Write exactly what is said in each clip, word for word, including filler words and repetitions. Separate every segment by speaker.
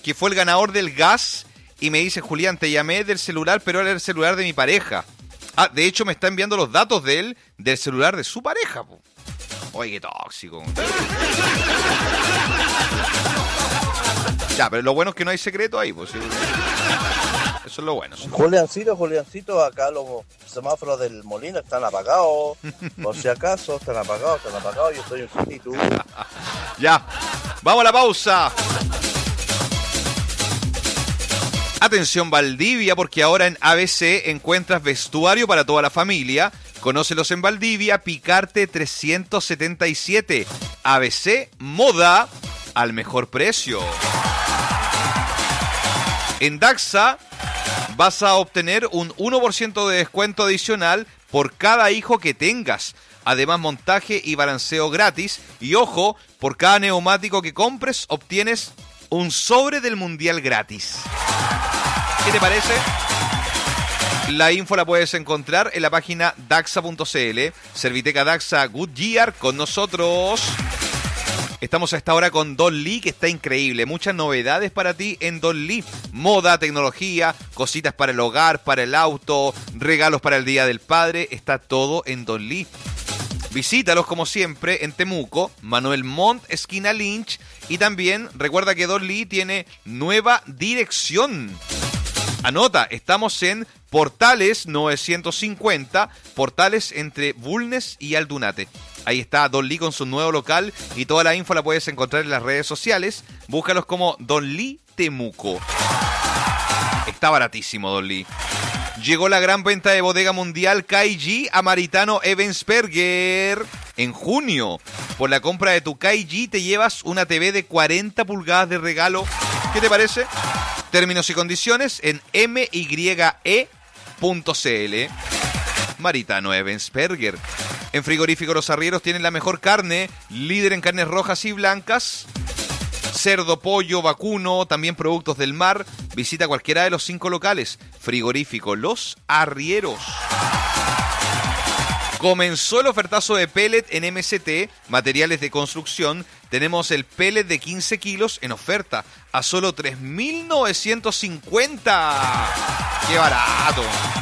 Speaker 1: que fue el ganador del gas y me dice, Julián, te llamé del celular, pero era el celular de mi pareja. Ah, de hecho me está enviando los datos de él, del celular de su pareja, po. Oye, qué tóxico. Ya, pero lo bueno es que no hay secreto ahí, pues. ¿Sí? Eso es lo bueno. ¿Sí?
Speaker 2: Juliancito, Juliancito, acá los semáforos del Molino están apagados. Por si acaso, están apagados, están apagados. Yo estoy en City.
Speaker 1: Ya, vamos a la pausa. Atención Valdivia, porque ahora en A B C encuentras vestuario para toda la familia. Conócelos en Valdivia, Picarte trescientos setenta y siete. A B C Moda al mejor precio. En Daxa vas a obtener un uno por ciento de descuento adicional por cada hijo que tengas. Además, montaje y balanceo gratis. Y ojo, por cada neumático que compres obtienes un sobre del Mundial gratis. ¿Qué te parece? La info la puedes encontrar en la página daxa punto c l. Serviteca Daxa Goodyear con nosotros. Estamos a esta hora con Don Lee, que está increíble. Muchas novedades para ti en Don Lee. Moda, tecnología, cositas para el hogar, para el auto, regalos para el Día del Padre. Está todo en Don Lee. Visítalos como siempre en Temuco, Manuel Montt, esquina Lynch. Y también recuerda que Don Lee tiene nueva dirección. Anota, estamos en Portales novecientos cincuenta, Portales entre Bulnes y Aldunate. Ahí está Don Lee con su nuevo local y toda la info la puedes encontrar en las redes sociales. Búscalos como Don Lee Temuco. Está baratísimo, Don Lee. Llegó la gran venta de bodega mundial K I G a Maritano Ebensperger. En junio, por la compra de tu K I G te llevas una T V de cuarenta pulgadas de regalo. ¿Qué te parece? Términos y condiciones en m y e punto c l. Maritano Ebensperger. En Frigorífico Los Arrieros tienen la mejor carne, líder en carnes rojas y blancas. Cerdo, pollo, vacuno, también productos del mar. Visita cualquiera de los cinco locales. Frigorífico Los Arrieros. Comenzó el ofertazo de pellet en M C T, materiales de construcción. Tenemos el pellet de quince kilos en oferta a solo tres mil novecientos cincuenta. ¡Qué barato!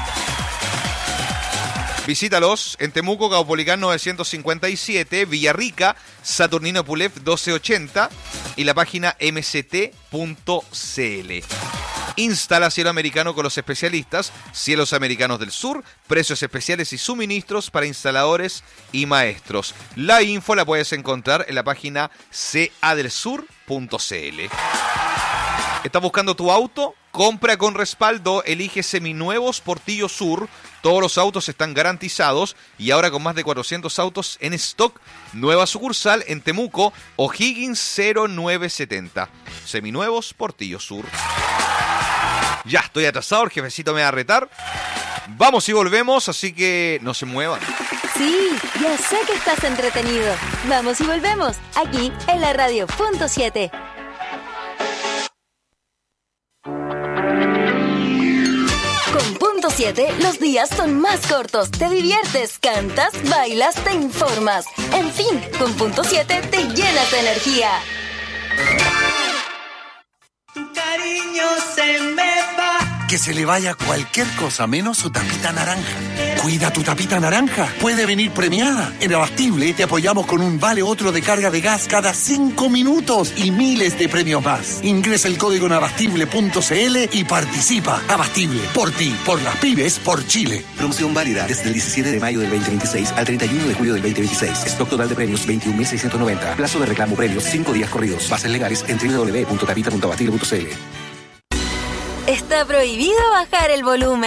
Speaker 1: Visítalos en Temuco, Caupolicán novecientos cincuenta y siete, Villarrica, Saturnino Pulef doce ochenta y la página m c t punto c l. Instala Cielo Americano con los especialistas Cielos Americanos del Sur, precios especiales y suministros para instaladores y maestros. La info la puedes encontrar en la página c a del sur punto c l. ¿Estás buscando tu auto? Compra con respaldo, elige seminuevos Portillo Sur. Todos los autos están garantizados y ahora con más de cuatrocientos autos en stock. Nueva sucursal en Temuco, O'Higgins cero nueve setenta. Seminuevos Portillo Sur. Ya estoy atrasado, el jefecito me va a retar. Vamos y volvemos, así que no se muevan.
Speaker 3: Sí, ya sé que estás entretenido. Vamos y volvemos, aquí en la radio punto siete. Con punto siete, los días son más cortos. Te diviertes, cantas, bailas, te informas. En fin, con punto siete te llenas de energía.
Speaker 4: Tu cariño se me va.
Speaker 5: Que se le vaya cualquier cosa menos su tapita naranja. Cuida tu tapita naranja. Puede venir premiada. En Abastible te apoyamos con un vale otro de carga de gas cada cinco minutos y miles de premios más. Ingresa el código en abastible punto c l y participa. Abastible, por ti, por las pymes, por Chile.
Speaker 6: Promoción válida desde el diecisiete de mayo del veinte veintiséis al treinta y uno de julio del veinte veintiséis. Stock total de premios veintiún mil seiscientos noventa. Plazo de reclamo premios cinco días corridos. Bases legales en doble u doble u doble u punto tapita punto abastible punto c l.
Speaker 3: Está prohibido bajar el volumen.